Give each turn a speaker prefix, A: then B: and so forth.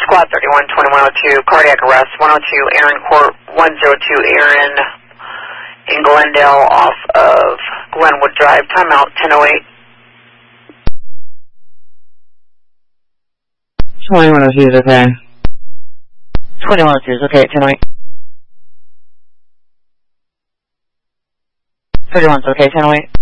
A: Squad 31, 2102, cardiac arrest, 102 Aaron Court, 102 Aaron in Glendale off of Glenwood Drive, timeout 10:08.
B: 2102 is okay. 2102 is okay at 10:08. 31's okay, 10:08.